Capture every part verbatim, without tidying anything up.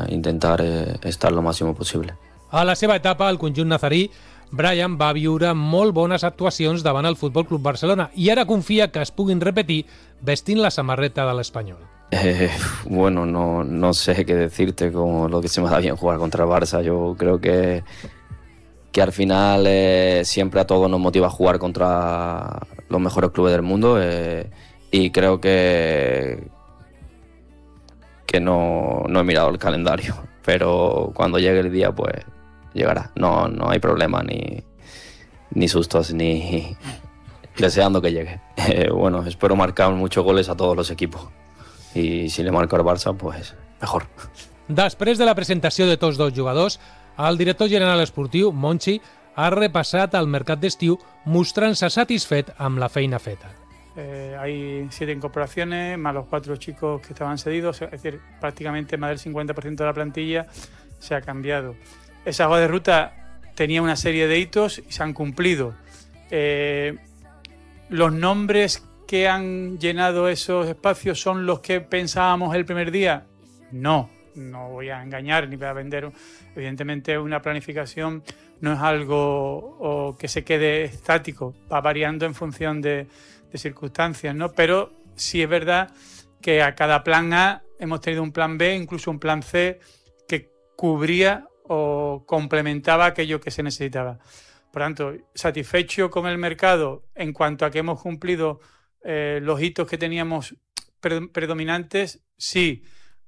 intentar eh, estar lo máximo possible. A la seva etapa, al conjunt nazarí, Brian va viure molt bones actuacions davant el Futbol Club Barcelona i ara confia que es puguin repetir vestint la samarreta de l'Espanyol. Eh, bueno, no, no sé qué decirte con lo que se me da bien jugar contra el Barça. Yo creo que, que al final eh, siempre a todos nos motiva jugar contra los mejores clubes del mundo eh, y creo que, que no, no he mirado el calendario, pero cuando llegue el día pues llegará. No, no hay problema, ni, ni sustos, ni deseando que llegue. Eh, bueno, espero marcar muchos goles a todos los equipos. I si li marco al Barça, pues mejor. Després de la presentació de tots dos jugadors, el director general esportiu, Monchi, ha repassat el mercat d'estiu mostrant-se satisfet amb la feina feta. Eh, hay siete incorporaciones, más los cuatro chicos que estaban cedidos, es decir, prácticamente más del cincuenta por ciento de la plantilla se ha cambiado. Esa hoja de ruta tenía una serie de hitos y se han cumplido. Eh, los nombres que han llenado esos espacios son los que pensábamos el primer día. No, no voy a engañar ni voy a vender. Evidentemente una planificación no es algo o que se quede estático, va variando en función de, de circunstancias, ¿no? Pero sí es verdad que a cada plan A hemos tenido un plan B, incluso un plan C, que cubría o complementaba aquello que se necesitaba. Por tanto, satisfecho con el mercado en cuanto a que hemos cumplido Eh, los hitos que teníamos pre- predominantes, sí.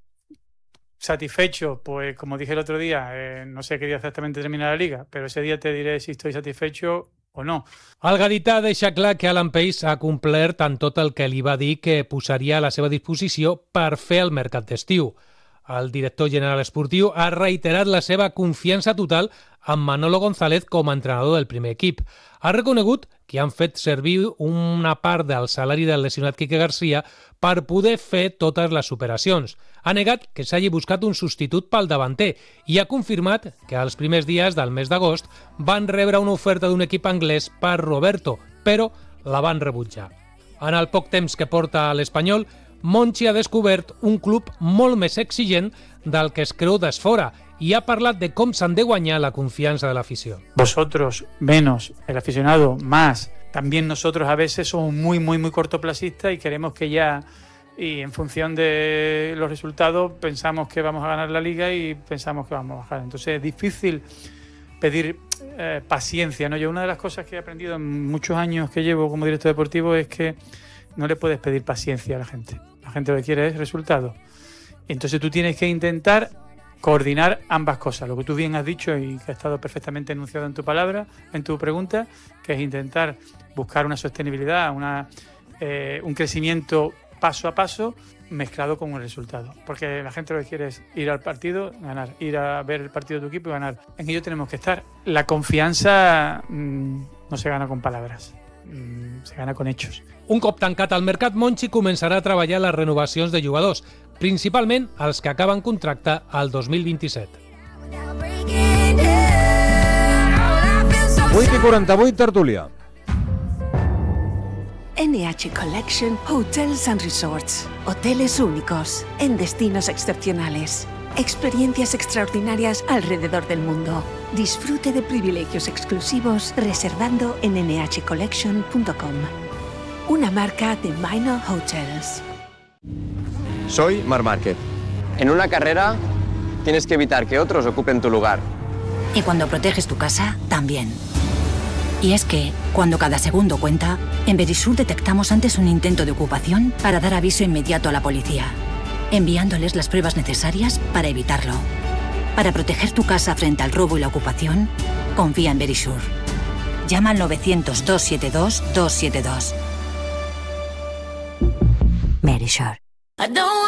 Satisfecho, pues como dije el otro día, eh, no sé qué día exactamente termina la Liga, pero ese día te diré si estoy satisfecho o no. El gadità deixa clar que Alan Pace ha complert en tot el que li va dir que posaria a la seva disposició per fer el mercat d'estiu. El director general esportiu ha reiterat la seva confiança total en Manolo González com a entrenador del primer equip. Ha reconegut que han fet servir una part del salari del lesionat Quique Garcia per poder fer totes les operacions. Ha negat que s'hagi buscat un substitut pel davanter i ha confirmat que als primers dies del mes d'agost van rebre una oferta d'un equip anglès per Roberto, però la van rebutjar. En el poc temps que porta a l'Espanyol, Monchi ha descobert un club molt més exigent del que es creu des fora y ha parlat de cómo se han de guanyar la confianza de la afición. Vosotros menos, el aficionado más. También nosotros a veces somos muy, muy, muy cortoplacistas y queremos que ya, y en función de los resultados, pensamos que vamos a ganar la Liga y pensamos que vamos a bajar. Entonces es difícil pedir eh, paciencia, ¿no? Yo una de las cosas que he aprendido en muchos años que llevo como director deportivo es que no le puedes pedir paciencia a la gente. La gente lo que quiere es resultados. Entonces tú tienes que intentar coordinar ambas cosas, lo que tú bien has dicho y que ha estado perfectamente enunciado en tu palabra, en tu pregunta, que es intentar buscar una sostenibilidad, una, eh, un crecimiento paso a paso mezclado con un resultado. Porque la gente lo que quiere es ir al partido, ganar, ir a ver el partido de tu equipo y ganar. En ello tenemos que estar. La confianza mmm, no se gana con palabras, mmm, se gana con hechos. Un cop tancat al mercat, Monchi començarà a treballar les renovacions de jugadors, principalment els que acaben contracte al dos mil vint-i-set. vuit i quaranta-vuit, tertúlia. N H Collection Hotels and Resorts. Hoteles únicos en destinos excepcionales. Experiencias extraordinarias alrededor del mundo. Disfrute de privilegios exclusivos reservando en n h collection punto com. Una marca de Minor Hotels. Soy Marc Márquez. En una carrera tienes que evitar que otros ocupen tu lugar. Y cuando proteges tu casa, también. Y es que, cuando cada segundo cuenta, en Verisur detectamos antes un intento de ocupación para dar aviso inmediato a la policía, enviándoles las pruebas necesarias para evitarlo. Para proteger tu casa frente al robo y la ocupación, confía en Verisur. Llama al novecientos, doscientos setenta y dos, doscientos setenta y dos. Verisur.